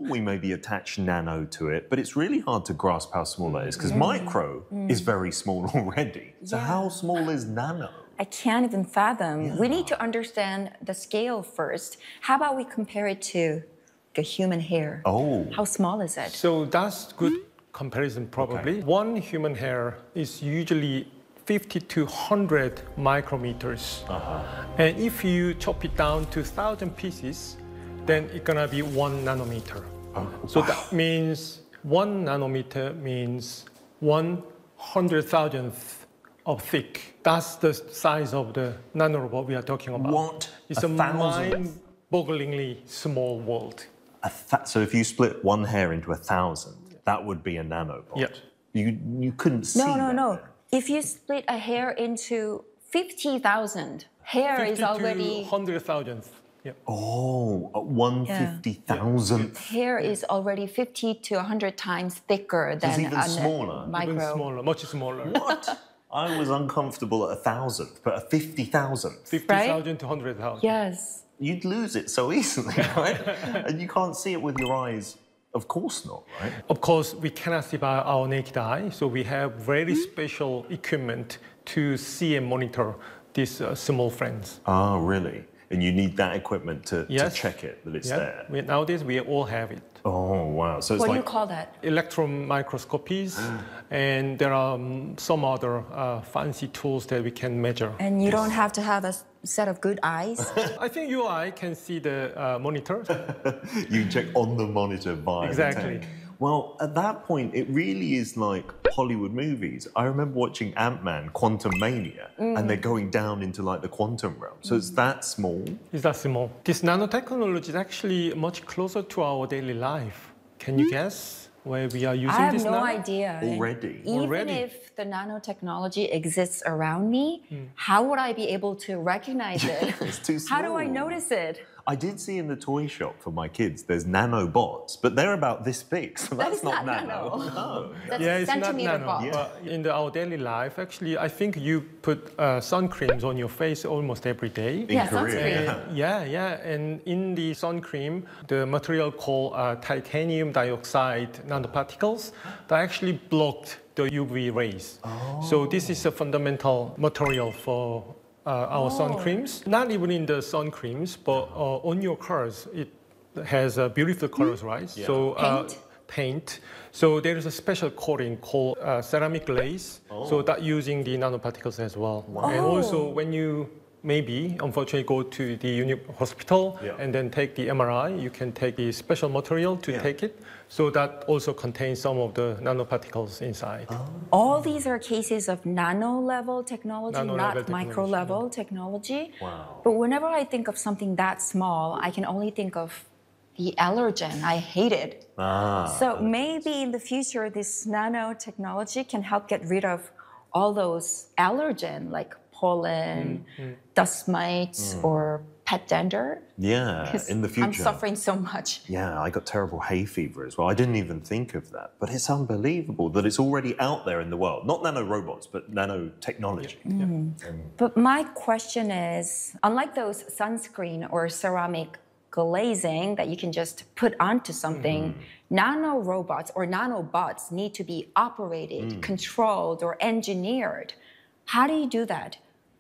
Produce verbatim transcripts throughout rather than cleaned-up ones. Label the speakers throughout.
Speaker 1: we maybe attach nano to it, but it's really hard to grasp how small that is because mm. micro mm. is very small already. So
Speaker 2: yeah.
Speaker 1: how small is nano?
Speaker 2: I can't even fathom.
Speaker 1: Yeah.
Speaker 2: We need to understand the scale first. How about we compare it to a human hair?
Speaker 1: Oh.
Speaker 2: How small is it?
Speaker 3: So that's good comparison probably. Okay. One human hair is usually fifty to one hundred micrometers. Uh-huh. And if you chop it down to one thousand pieces, then it's gonna be one nanometer. Oh, so wow. that means one nanometer means one hundred thousandth of thick. That's the size of the nanorobot we are talking about.
Speaker 1: What?
Speaker 3: It's
Speaker 1: a,
Speaker 3: a mind-bogglingly small world.
Speaker 1: A th so if you split one hair into a thousand, that would be a nanobot.
Speaker 3: Yep.
Speaker 1: You you couldn't see.
Speaker 2: No, no,
Speaker 1: that
Speaker 2: no.
Speaker 1: then.
Speaker 2: If you split a hair into fifty thousand, hair is already
Speaker 3: one hundred thousandth. Yep.
Speaker 1: Oh, one fifty thousandth.
Speaker 2: Yeah. Hair is already fifty to one hundred times thicker than
Speaker 1: so it's even
Speaker 2: a
Speaker 1: smaller.
Speaker 2: micro.
Speaker 3: Even smaller, much smaller.
Speaker 1: What? I was uncomfortable at a thousandth, but a fifty thousandth.
Speaker 3: fifty thousand right? to one hundred thousand.
Speaker 2: Yes.
Speaker 1: You'd lose it so easily, right? And you can't see it with your eyes. Of course not, right?
Speaker 3: Of course, we cannot see by our naked eye, so we have very special equipment to see and monitor these uh, small friends.
Speaker 1: Oh, really? And you need that equipment to,
Speaker 3: yes.
Speaker 1: to check it, that it's
Speaker 3: yeah.
Speaker 1: there?
Speaker 3: We, nowadays, we all have it.
Speaker 1: Oh, wow. So it's
Speaker 2: what
Speaker 1: like...
Speaker 2: do you call that?
Speaker 3: Electron microscopies, mm. and there are um, some other uh, fancy tools that we can measure.
Speaker 2: And you don't have to have a set of good eyes?
Speaker 3: I think your eye can see the uh, monitor.
Speaker 1: You check on the monitor via
Speaker 3: exactly.
Speaker 1: the tank. Well, at that point, it really is like Hollywood movies. I remember watching Ant-Man, Quantum Mania, mm. and they're going down into like the quantum realm. So mm. it's that small.
Speaker 3: It's that small. This nanotechnology is actually much closer to our daily life. Can you guess where we are using
Speaker 2: I have
Speaker 3: this
Speaker 2: no
Speaker 3: now?
Speaker 2: idea.
Speaker 1: Already?
Speaker 2: Even
Speaker 3: Already.
Speaker 2: if the nanotechnology exists around me, mm. how would I be able to recognize it?
Speaker 1: It's too small.
Speaker 2: How do I notice it?
Speaker 1: I did see in the toy shop for my kids, there's nanobots, but they're about this big, so
Speaker 2: that
Speaker 1: that's
Speaker 2: not,
Speaker 1: not
Speaker 2: nano.
Speaker 1: nano. No.
Speaker 2: That's
Speaker 3: yeah,
Speaker 2: a
Speaker 3: it's not
Speaker 2: centimeter
Speaker 3: nano.
Speaker 2: bot.
Speaker 1: Yeah.
Speaker 3: But in the, our daily life, actually, I think you put uh, sun creams on your face almost every day.
Speaker 1: In
Speaker 2: Yeah,
Speaker 1: Korea,
Speaker 2: sunscreen.
Speaker 1: yeah.
Speaker 3: Yeah, yeah, and in the sun cream, the material called uh, titanium dioxide nanoparticles that actually blocked the U V rays.
Speaker 1: Oh.
Speaker 3: So this is a fundamental material for uh, our
Speaker 2: oh.
Speaker 3: sun creams. Not even in the sun creams, but uh, on your cars, it has uh, beautiful colors, right?
Speaker 1: Yeah.
Speaker 3: So uh,
Speaker 2: Paint?
Speaker 3: paint. So there is a special coating called uh, ceramic glaze.
Speaker 1: Oh.
Speaker 3: So that using the nanoparticles as well.
Speaker 1: Wow.
Speaker 3: And
Speaker 2: Oh.
Speaker 3: also when you maybe, unfortunately, go to the uni hospital
Speaker 1: yeah.
Speaker 3: and then take the M R I, you can take the special material to
Speaker 1: yeah.
Speaker 3: take it. So that also contains some of the nanoparticles inside.
Speaker 1: Oh.
Speaker 2: All these are cases of nano-level technology,
Speaker 3: Nano
Speaker 2: not
Speaker 3: level
Speaker 2: micro-level technology.
Speaker 1: Wow.
Speaker 2: But whenever I think of something that small, I can only think of the allergen. I hate it.
Speaker 1: Ah.
Speaker 2: So maybe in the future, this nanotechnology can help get rid of all those allergen, like pollen, mm, mm. dust mites, mm. or pet dander.
Speaker 1: Yeah, in the future.
Speaker 2: I'm suffering so much.
Speaker 1: Yeah, I got terrible hay fever as well. I didn't even think of that. But it's unbelievable that it's already out there in the world. Not nanorobots, but nanotechnology.
Speaker 2: Yeah. Mm.
Speaker 1: Yeah. Um,
Speaker 2: but my question is, unlike those sunscreen or ceramic glazing that you can just put onto something, mm. nanorobots or nanobots need to be operated, mm. controlled, or engineered. How do you do that?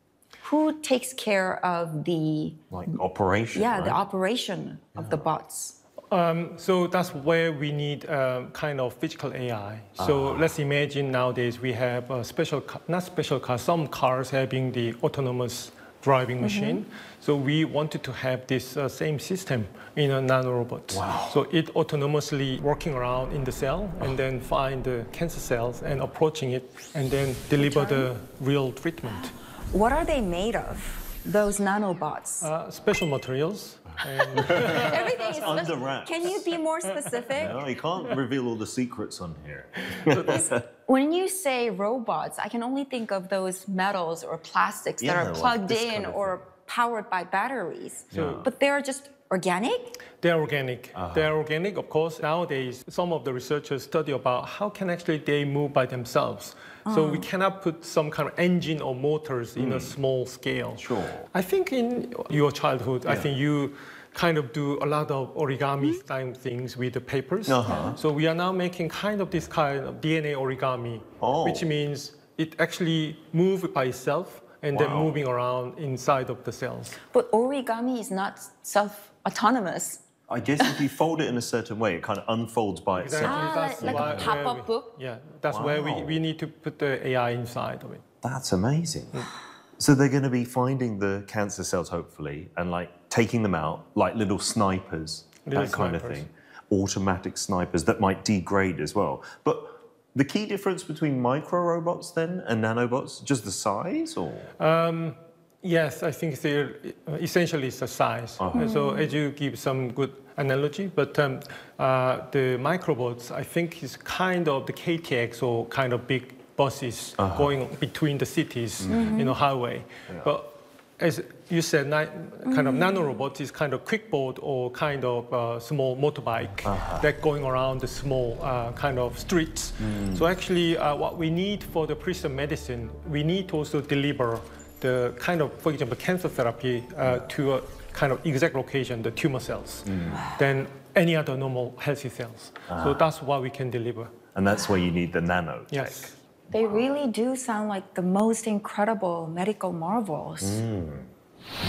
Speaker 2: Who takes care of the...
Speaker 1: Like operation,
Speaker 2: Yeah,
Speaker 1: right?
Speaker 2: the operation of yeah. the bots.
Speaker 3: Um, so that's where we need um, kind of physical A I. So ah. let's imagine nowadays we have a special, car, not special cars, some cars having the autonomous driving machine. Mm-hmm. So we wanted to have this uh, same system in a nanorobot.
Speaker 1: Wow.
Speaker 3: So it autonomously working around in the cell and then find the cancer cells and approaching it and then deliver the real treatment.
Speaker 2: What are they made of, those nanobots?
Speaker 3: Uh, special materials. And
Speaker 2: Everything is
Speaker 1: under wraps.
Speaker 2: Can you be more specific?
Speaker 1: No, you can't reveal all the secrets on here.
Speaker 2: When you say robots, I can only think of those metals or plastics
Speaker 1: yeah,
Speaker 2: that are plugged
Speaker 1: like
Speaker 2: in
Speaker 1: kind of
Speaker 2: or powered by batteries.
Speaker 1: Yeah.
Speaker 2: But they're just organic?
Speaker 3: They're organic.
Speaker 1: Uh-huh.
Speaker 3: They're organic, of course. Nowadays, some of the researchers study about how can actually they move by themselves. Uh-huh. So we cannot put some kind of engine or motors mm. in a small scale.
Speaker 1: Sure.
Speaker 3: I think in your childhood, yeah. I think you kind of do a lot of origami style things with the papers.
Speaker 1: Uh-huh.
Speaker 3: So we are now making kind of this kind of D N A origami,
Speaker 1: Oh.
Speaker 3: which means it actually moves by itself and then
Speaker 1: Wow.
Speaker 3: moving around inside of the cells.
Speaker 2: But origami is not self-autonomous.
Speaker 1: I guess if you fold it in a certain way, it kind of unfolds by itself.
Speaker 2: Ah,
Speaker 3: That's
Speaker 2: like a
Speaker 3: why-
Speaker 2: pop-up
Speaker 3: where we-
Speaker 2: book?
Speaker 3: Yeah, that's where we,
Speaker 1: Wow.
Speaker 3: we need to put the A I inside of it.
Speaker 1: That's amazing. So they're going to be finding the cancer cells, hopefully, and like taking them out like little snipers,
Speaker 3: Little
Speaker 1: that kind of
Speaker 3: snipers.
Speaker 1: thing. Automatic snipers that might degrade as well. But the key difference between micro robots then and nanobots, just the size, or?
Speaker 3: Yes, I think they're uh, essentially it's the size.
Speaker 1: Uh-huh.
Speaker 3: And so as you give some good analogy, but um, uh, the microbots, I think is kind of the K T X or kind of big buses
Speaker 1: Uh-huh.
Speaker 3: going between the cities, you know, highway. But as you said, ni- kind of nanorobot is kind of quick boat or kind of uh, small motorbike that going around the small uh, kind of streets. So actually, uh, what we need for the precision medicine, we need to also deliver the kind of, for example, cancer therapy uh, to a kind of exact location, the tumor cells, than any other normal healthy cells. So that's what we can deliver.
Speaker 1: And that's where you need the nano.
Speaker 3: Yes.
Speaker 2: They really do sound like the most incredible medical marvels.